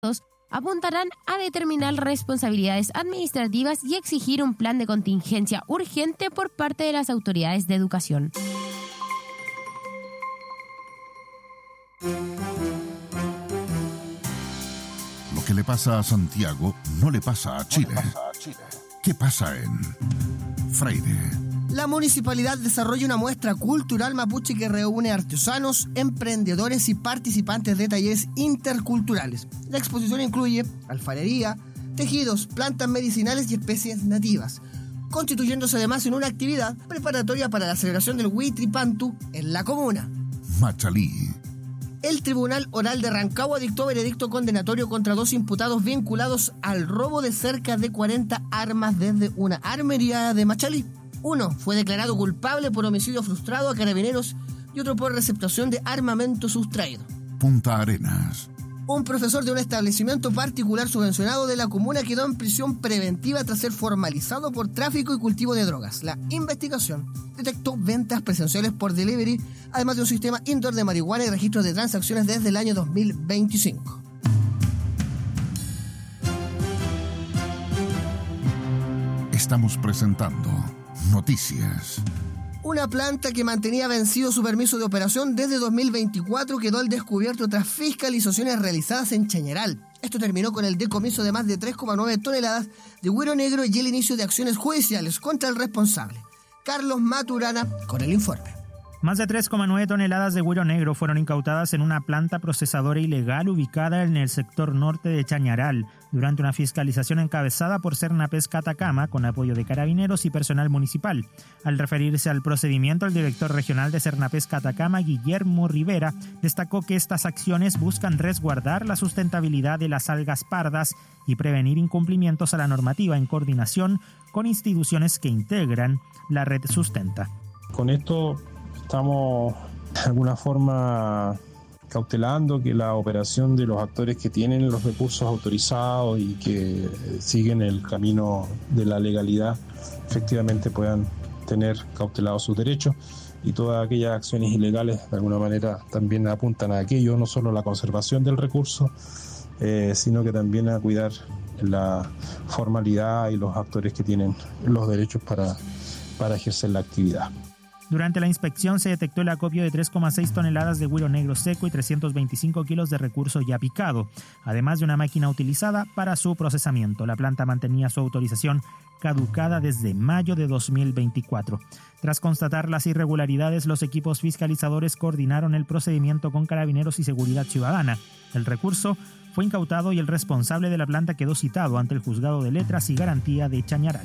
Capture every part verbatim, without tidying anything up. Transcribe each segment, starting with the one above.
apuntarán a determinar responsabilidades administrativas y exigir un plan de contingencia urgente por parte de las autoridades de educación. Lo que le pasa a Santiago no le pasa a Chile. ¿Qué pasa en Freire? La municipalidad desarrolla una muestra cultural mapuche que reúne artesanos, emprendedores y participantes de talleres interculturales. La exposición incluye alfarería, tejidos, plantas medicinales y especies nativas, constituyéndose además en una actividad preparatoria para la celebración del Huitripantu en la comuna. Machalí. El Tribunal Oral de Rancagua dictó veredicto condenatorio contra dos imputados vinculados al robo de cerca de cuarenta armas desde una armería de Machalí. Uno fue declarado culpable por homicidio frustrado a carabineros y otro por receptación de armamento sustraído. Punta Arenas. Un profesor de un establecimiento particular subvencionado de la comuna quedó en prisión preventiva tras ser formalizado por tráfico y cultivo de drogas. La investigación detectó ventas presenciales por delivery, además de un sistema indoor de marihuana y registros de transacciones desde el año dos mil veinticinco. Estamos presentando Noticias. Una planta que mantenía vencido su permiso de operación desde dos mil veinticuatro quedó al descubierto tras fiscalizaciones realizadas en Chañaral. Esto terminó con el decomiso de más de tres coma nueve toneladas de güiro negro y el inicio de acciones judiciales contra el responsable. Carlos Maturana con el informe. Más de tres coma nueve toneladas de güiro negro fueron incautadas en una planta procesadora ilegal ubicada en el sector norte de Chañaral, durante una fiscalización encabezada por Cernapesca Atacama con apoyo de carabineros y personal municipal. Al referirse al procedimiento, el director regional de Cernapesca Atacama, Guillermo Rivera, destacó que estas acciones buscan resguardar la sustentabilidad de las algas pardas y prevenir incumplimientos a la normativa en coordinación con instituciones que integran la red Sustenta. Con esto estamos de alguna forma cautelando que la operación de los actores que tienen los recursos autorizados y que siguen el camino de la legalidad efectivamente puedan tener cautelados sus derechos, y todas aquellas acciones ilegales de alguna manera también apuntan a aquello, no solo a la conservación del recurso, eh, sino que también a cuidar la formalidad y los actores que tienen los derechos para, para ejercer la actividad. Durante la inspección se detectó el acopio de tres coma seis toneladas de güiro negro seco y trescientos veinticinco kilos de recurso ya picado, además de una máquina utilizada para su procesamiento. La planta mantenía su autorización caducada desde mayo de dos mil veinticuatro. Tras constatar las irregularidades, los equipos fiscalizadores coordinaron el procedimiento con Carabineros y Seguridad Ciudadana. El recurso fue incautado y el responsable de la planta quedó citado ante el Juzgado de Letras y Garantía de Chañaral.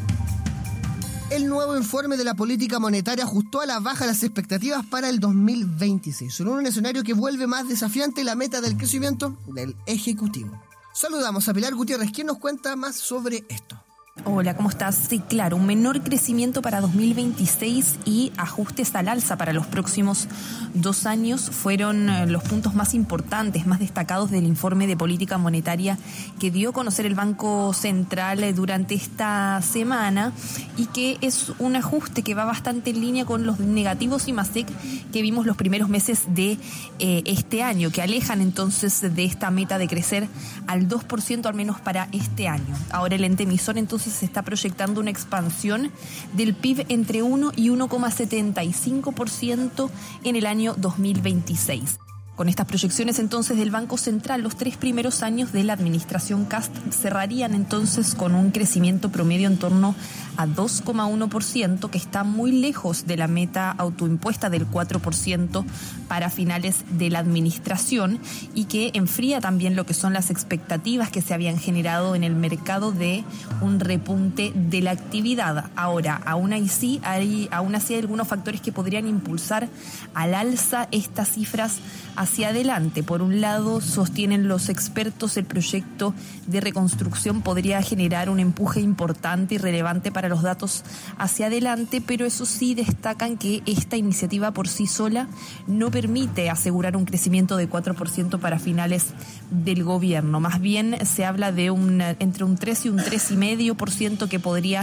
El nuevo informe de la política monetaria ajustó a la baja las expectativas para el dos mil veintiséis, en un escenario que vuelve más desafiante la meta del crecimiento del Ejecutivo. Saludamos a Pilar Gutiérrez, quien nos cuenta más sobre esto. Hola, ¿cómo estás? Sí, claro, un menor crecimiento para dos mil veintiséis y ajustes al alza para los próximos dos años fueron los puntos más importantes, más destacados del informe de política monetaria que dio a conocer el Banco Central durante esta semana, y que es un ajuste que va bastante en línea con los negativos I M A S E C que vimos los primeros meses de eh, este año, que alejan entonces de esta meta de crecer al dos por ciento al menos para este año. Ahora el ente emisor entonces se está proyectando una expansión del P I B entre uno y uno coma setenta y cinco por ciento en el año dos mil veintiséis. Con estas proyecciones entonces del Banco Central, los tres primeros años de la administración Kast cerrarían entonces con un crecimiento promedio en torno a dos coma uno por ciento, que está muy lejos de la meta autoimpuesta del cuatro por ciento para finales de la administración, y que enfría también lo que son las expectativas que se habían generado en el mercado de un repunte de la actividad. Ahora, aún así hay, aún así hay algunos factores que podrían impulsar al alza estas cifras hacia adelante. Por un lado, sostienen los expertos, el proyecto de reconstrucción podría generar un empuje importante y relevante para los datos hacia adelante, pero eso sí destacan que esta iniciativa por sí sola no permite asegurar un crecimiento de cuatro por ciento para finales del gobierno. Más bien se habla de un entre un tres y un tres coma cinco por ciento que podría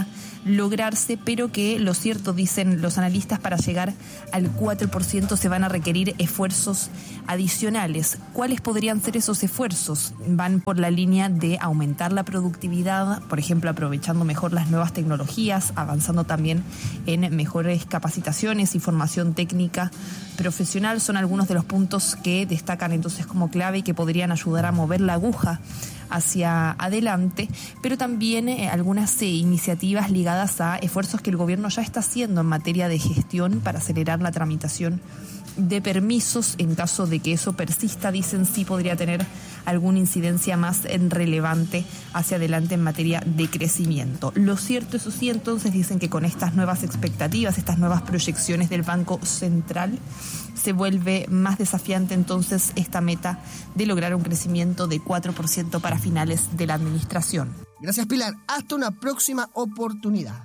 lograrse, pero que lo cierto, dicen los analistas, para llegar al cuatro por ciento se van a requerir esfuerzos adicionales. ¿Cuáles podrían ser esos esfuerzos? Van por la línea de aumentar la productividad, por ejemplo, aprovechando mejor las nuevas tecnologías, avanzando también en mejores capacitaciones y formación técnica profesional. Son algunos de los puntos que destacan entonces como clave y que podrían ayudar a mover la aguja hacia adelante, pero también eh, algunas eh, iniciativas ligadas a esfuerzos que el gobierno ya está haciendo en materia de gestión para acelerar la tramitación de permisos. En caso de que eso persista, dicen, sí podría tener alguna incidencia más en relevante hacia adelante en materia de crecimiento. Lo cierto, eso sí, entonces dicen que con estas nuevas expectativas, estas nuevas proyecciones del Banco Central, se vuelve más desafiante entonces esta meta de lograr un crecimiento de cuatro por ciento para finales de la administración. Gracias, Pilar. Hasta una próxima oportunidad.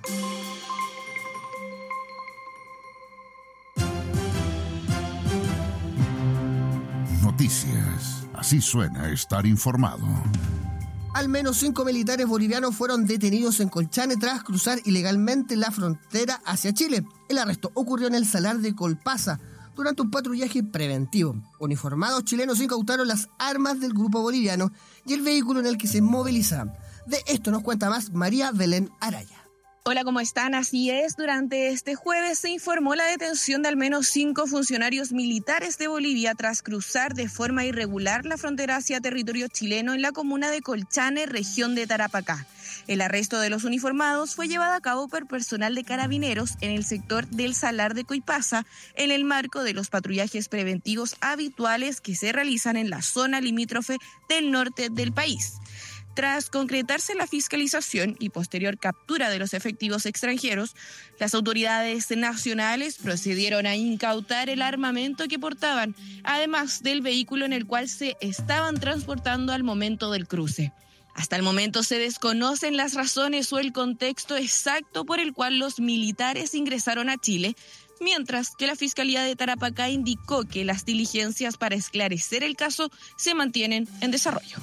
Noticias. Así suena estar informado. Al menos cinco militares bolivianos fueron detenidos en Colchane tras cruzar ilegalmente la frontera hacia Chile. El arresto ocurrió en el Salar de Colpasa durante un patrullaje preventivo. Uniformados chilenos incautaron las armas del grupo boliviano y el vehículo en el que se movilizaban. De esto nos cuenta más María Belén Araya. Hola, ¿cómo están? Así es, durante este jueves se informó la detención de al menos cinco funcionarios militares de Bolivia tras cruzar de forma irregular la frontera hacia territorio chileno en la comuna de Colchane, región de Tarapacá. El arresto de los uniformados fue llevado a cabo por personal de carabineros en el sector del Salar de Coipasa, en el marco de los patrullajes preventivos habituales que se realizan en la zona limítrofe del norte del país. Tras concretarse la fiscalización y posterior captura de los efectivos extranjeros, las autoridades nacionales procedieron a incautar el armamento que portaban, además del vehículo en el cual se estaban transportando al momento del cruce. Hasta el momento se desconocen las razones o el contexto exacto por el cual los militares ingresaron a Chile, mientras que la Fiscalía de Tarapacá indicó que las diligencias para esclarecer el caso se mantienen en desarrollo.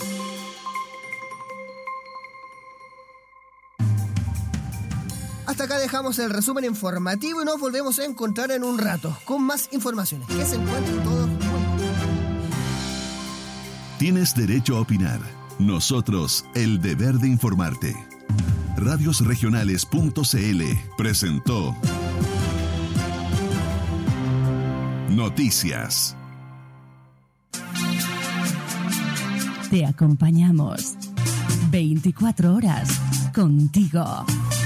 Hasta acá dejamos el resumen informativo y nos volvemos a encontrar en un rato con más informaciones. Que se encuentren todos muy bien. Tienes derecho a opinar. Nosotros, el deber de informarte. radios regionales punto c l presentó Noticias. Te acompañamos veinticuatro horas contigo.